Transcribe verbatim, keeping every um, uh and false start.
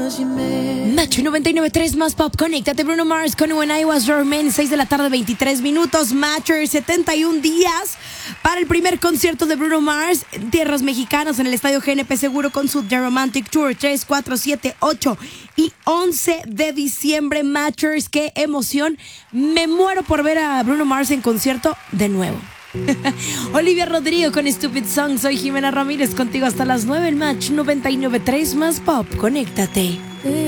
Match noventa y nueve punto tres más pop. Conéctate, Bruno Mars con When I Was Your Man. seis de la tarde, veintitrés minutos. Matcher, setenta y un días para el primer concierto de Bruno Mars en tierras mexicanas en el estadio G N P Seguro con su The Romantic Tour. tres, cuatro, siete, ocho y once de diciembre. Matchers, qué emoción. Me muero por ver a Bruno Mars en concierto de nuevo. Olivia Rodrigo con Stupid Song. Soy Jimena Ramírez, contigo hasta las nueve en Match noventa y nueve punto tres más pop. Conéctate.